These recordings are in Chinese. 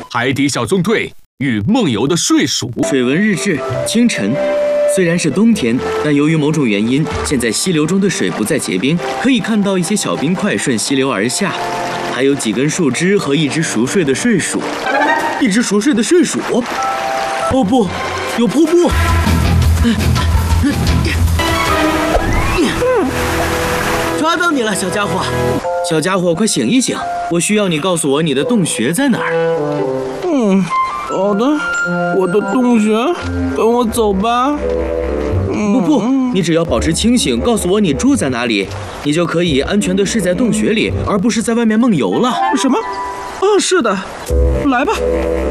海底小纵队与梦游的睡鼠。 水文日志，清晨。虽然是冬天，但由于某种原因，现在溪流中的水不再结冰，可以看到一些小冰块顺溪流而下，还有几根树枝和一只熟睡的睡鼠。一只熟睡的睡鼠？哦不，有瀑布！抓到你了，小家伙！小家伙，快醒一醒！我需要你告诉我你的洞穴在哪儿。 好的，我的洞穴，跟我走吧。 不，你只要保持清醒，告诉我你住在哪里，你就可以安全地睡在洞穴里，而不是在外面梦游了。 什么？是的，来吧。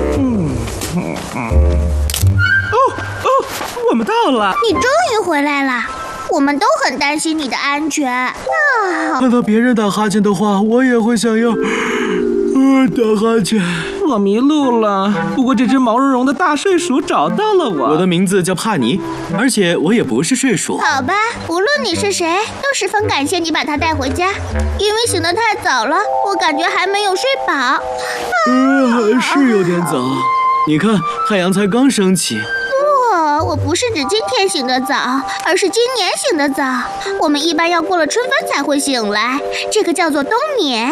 我们到了。 你终于回来了，我们都很担心你的安全。 看到别人打哈欠的话，我也会想要打哈欠。 我迷路了，不过这只毛茸茸的大睡鼠找到了我。 我的名字叫帕尼，而且我也不是睡鼠。 好吧，无论你是谁，都十分感谢你把它带回家。因为醒得太早了，我感觉还没有睡饱。 是有点早。你看，太阳才刚升起。 我不是指今天醒得早，而是今年醒得早。我们一般要过了春分才会醒来，这个叫做冬眠。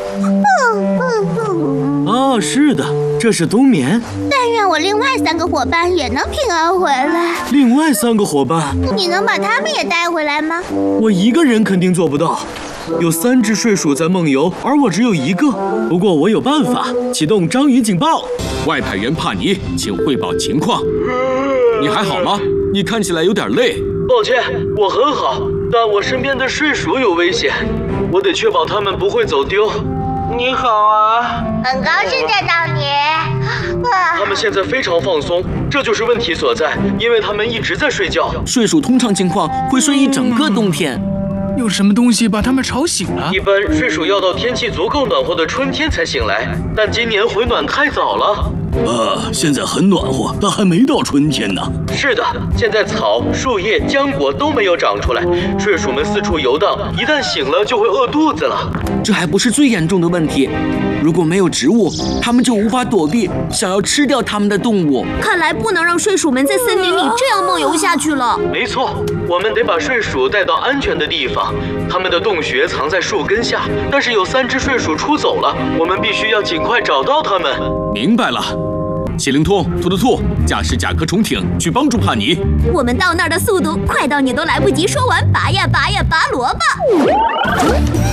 是的，这是冬眠。 但愿我另外3个伙伴也能平安回来。 另外3个伙伴？ 你能把他们也带回来吗？ 我一个人肯定做不到。有3只睡鼠在梦游，而我只有1个。不过我有办法，启动章鱼警报。 外派员帕尼，请汇报情况。你还好吗？你看起来有点累。 抱歉，我很好，但我身边的睡鼠有危险，我得确保它们不会走丢。 你好啊， 很高兴见到你。 它们现在非常放松，这就是问题所在，因为它们一直在睡觉。 睡鼠通常情况会睡一整个冬天。 有什么东西把它们吵醒了？ 一般睡鼠要到天气足够暖和的春天才醒来，但今年回暖太早了。 现在很暖和，但还没到春天呢。 是的，现在草、树叶、浆果都没有长出来，睡鼠们四处游荡，一旦醒了就会饿肚子了。 这还不是最严重的问题，如果没有植物，它们就无法躲避想要吃掉它们的动物。 看来不能让睡鼠们在森林里这样梦游下去了。 没错，我们得把睡鼠带到安全的地方。它们的洞穴藏在树根下，但是有3只睡鼠出走了，我们必须要尽快找到它们。 明白了。谢灵通、兔兔兔，驾驶甲壳虫艇去帮助帕尼。 我们到那儿的速度快到你都来不及说完拔呀拔呀拔萝卜。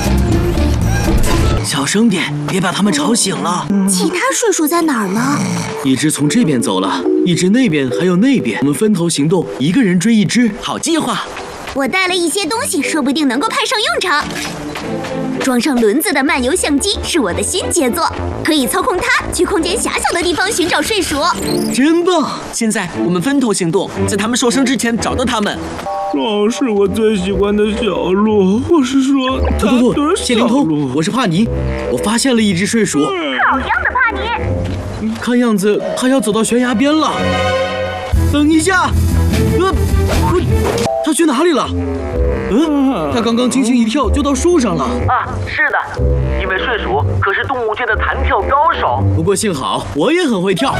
小声点，别把它们吵醒了。 其他睡鼠在哪儿呢？ 一只从这边走了，一只那边，还有那边。我们分头行动，一个人追一只。 好计划。 我带了一些东西，说不定能够派上用场。装上轮子的漫游相机是我的新杰作，可以操控它去空间狭小的地方寻找睡鼠。 真棒！ 现在我们分头行动，在他们受伤之前找到他们。 是我最喜欢的小鹿。我是说， 兔，谢灵通，我是帕尼，我发现了一只睡鼠。 好样的，帕尼！ 看样子它要走到悬崖边了。等一下，它去哪里了？它刚刚轻轻一跳就到树上了。 是的，因为睡鼠可是动物界的弹跳高手。 不过幸好我也很会跳。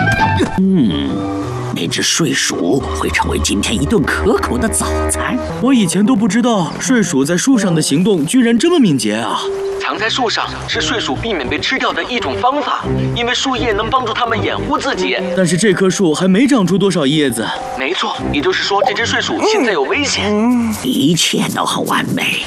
那只睡鼠会成为今天一顿可口的早餐。 我以前都不知道睡鼠在树上的行动居然这么敏捷啊！ 藏在树上是睡鼠避免被吃掉的一种方法，因为树叶能帮助它们掩护自己。 但是这棵树还没长出多少叶子。 没错，也就是说这只睡鼠现在有危险。 一切都很完美。